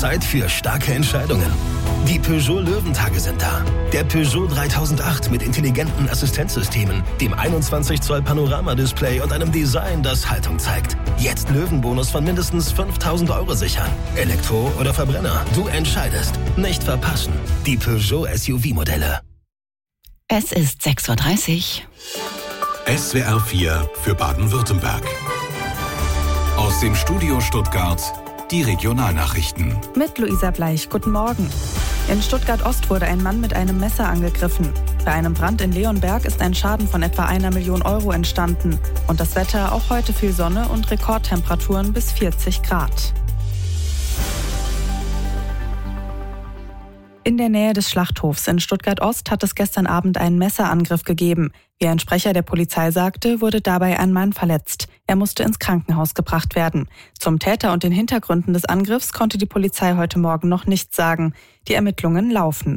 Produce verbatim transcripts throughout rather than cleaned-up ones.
Zeit für starke Entscheidungen. Die Peugeot Löwentage sind da. Der Peugeot dreitausendacht mit intelligenten Assistenzsystemen, dem einundzwanzig Zoll Panoramadisplay und einem Design, das Haltung zeigt. Jetzt Löwenbonus von mindestens fünftausend Euro sichern. Elektro oder Verbrenner, du entscheidest. Nicht verpassen. Die Peugeot S U V-Modelle. Es ist sechs Uhr dreißig. S W R vier für Baden-Württemberg. Aus dem Studio Stuttgart die Regionalnachrichten. Mit Luisa Bleich, guten Morgen. In Stuttgart-Ost wurde ein Mann mit einem Messer angegriffen. Bei einem Brand in Leonberg ist ein Schaden von etwa einer Million Euro entstanden. Und das Wetter, auch heute viel Sonne und Rekordtemperaturen bis vierzig Grad. In der Nähe des Schlachthofs in Stuttgart-Ost hat es gestern Abend einen Messerangriff gegeben. Wie ein Sprecher der Polizei sagte, wurde dabei ein Mann verletzt. Er musste ins Krankenhaus gebracht werden. Zum Täter und den Hintergründen des Angriffs konnte die Polizei heute Morgen noch nichts sagen. Die Ermittlungen laufen.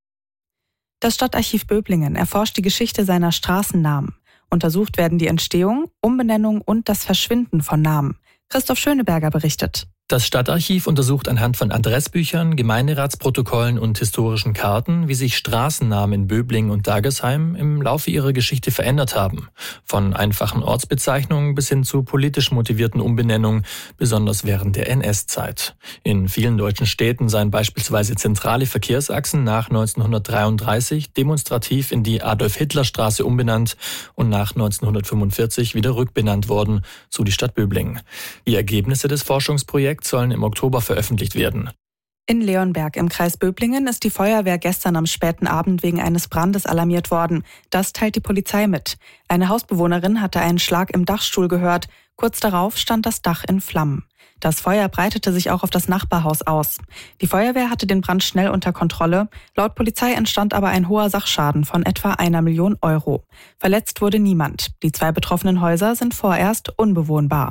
Das Stadtarchiv Böblingen erforscht die Geschichte seiner Straßennamen. Untersucht werden die Entstehung, Umbenennung und das Verschwinden von Namen. Christoph Schöneberger berichtet. Das Stadtarchiv untersucht anhand von Adressbüchern, Gemeinderatsprotokollen und historischen Karten, wie sich Straßennamen in Böblingen und Dagesheim im Laufe ihrer Geschichte verändert haben. Von einfachen Ortsbezeichnungen bis hin zu politisch motivierten Umbenennungen, besonders während der N S-Zeit. In vielen deutschen Städten seien beispielsweise zentrale Verkehrsachsen nach neunzehnhundertdreiunddreißig demonstrativ in die Adolf-Hitler-Straße umbenannt und nach neunzehnhundertfünfundvierzig wieder rückbenannt worden, so die Stadt Böblingen. Die Ergebnisse des Forschungsprojekts sollen im Oktober veröffentlicht werden. In Leonberg im Kreis Böblingen ist die Feuerwehr gestern am späten Abend wegen eines Brandes alarmiert worden. Das teilt die Polizei mit. Eine Hausbewohnerin hatte einen Schlag im Dachstuhl gehört. Kurz darauf stand das Dach in Flammen. Das Feuer breitete sich auch auf das Nachbarhaus aus. Die Feuerwehr hatte den Brand schnell unter Kontrolle. Laut Polizei entstand aber ein hoher Sachschaden von etwa einer Million Euro. Verletzt wurde niemand. Die zwei betroffenen Häuser sind vorerst unbewohnbar.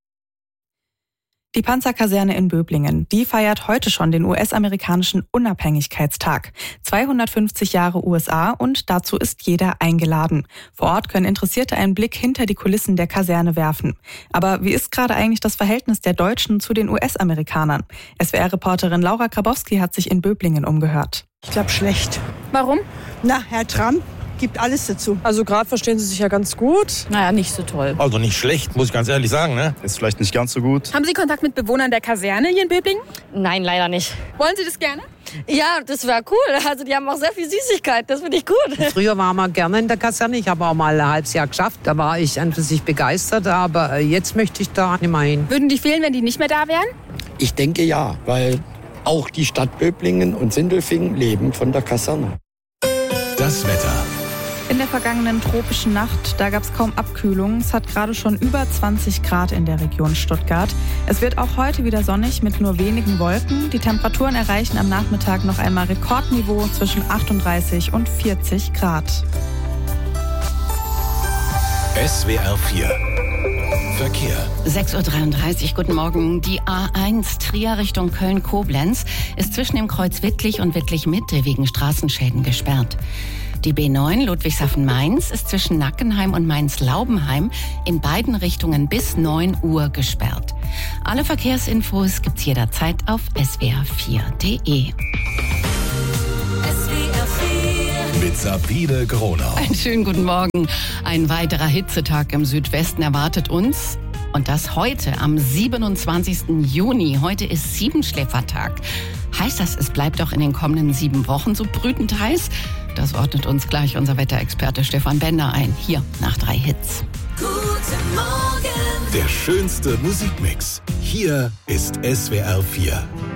Die Panzerkaserne in Böblingen, die feiert heute schon den U S-amerikanischen Unabhängigkeitstag. zweihundertfünfzig Jahre U S A und dazu ist jeder eingeladen. Vor Ort können Interessierte einen Blick hinter die Kulissen der Kaserne werfen. Aber wie ist gerade eigentlich das Verhältnis der Deutschen zu den U S-Amerikanern? S W R-Reporterin Laura Grabowski hat sich in Böblingen umgehört. Ich glaube schlecht. Warum? Na, Herr Trump gibt alles dazu. Also gerade verstehen sie sich ja ganz gut. Naja, nicht so toll. Also nicht schlecht, muss ich ganz ehrlich sagen. Ne? Ist vielleicht nicht ganz so gut. Haben Sie Kontakt mit Bewohnern der Kaserne hier in Böblingen? Nein, leider nicht. Wollen Sie das gerne? Ja, das wäre cool. Also die haben auch sehr viel Süßigkeit. Das finde ich gut. Früher waren wir gerne in der Kaserne. Ich habe auch mal ein halbes Jahr geschafft. Da war ich an für sich begeistert. Aber jetzt möchte ich da nicht mehr hin. Würden die fehlen, wenn die nicht mehr da wären? Ich denke ja, weil auch die Stadt Böblingen und Sindelfingen leben von der Kaserne. Das Wetter. In der vergangenen tropischen Nacht, da gab es kaum Abkühlung. Es hat gerade schon über zwanzig Grad in der Region Stuttgart. Es wird auch heute wieder sonnig mit nur wenigen Wolken. Die Temperaturen erreichen am Nachmittag noch einmal Rekordniveau zwischen achtunddreißig und vierzig Grad. S W R vier Verkehr. sechs Uhr dreiunddreißig, guten Morgen. Die A eins Trier Richtung Köln-Koblenz ist zwischen dem Kreuz Wittlich und Wittlich-Mitte wegen Straßenschäden gesperrt. Die B neun Ludwigshafen-Mainz ist zwischen Nackenheim und Mainz-Laubenheim in beiden Richtungen bis neun Uhr gesperrt. Alle Verkehrsinfos gibt's jederzeit auf s w r vier punkt d e. Mit Sabine Gronau. Einen schönen guten Morgen. Ein weiterer Hitzetag im Südwesten erwartet uns. Und das heute, am siebenundzwanzigsten Juni. Heute ist Siebenschläfertag. Heißt das, es bleibt auch in den kommenden sieben Wochen so brütend heiß? Das ordnet uns gleich unser Wetterexperte Stefan Bender ein. Hier nach drei Hits. Guten Morgen. Der schönste Musikmix. Hier ist S W R vier.